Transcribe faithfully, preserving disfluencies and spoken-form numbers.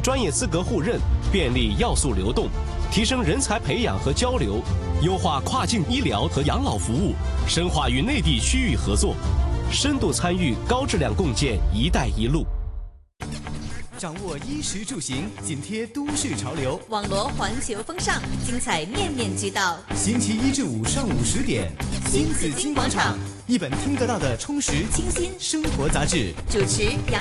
专业资格互认，便利要素流动，提升人才培养和交流，优化跨境医疗和养老服务，深化与内地区域合作，深度参与高质量共建“一带一路”。 掌握衣食住行，紧贴都市潮流， 网罗环球风尚，精彩面面俱到。 星期一至五上午十点，新紫金广场，一本听得到的充实清新生活杂志。 主持杨。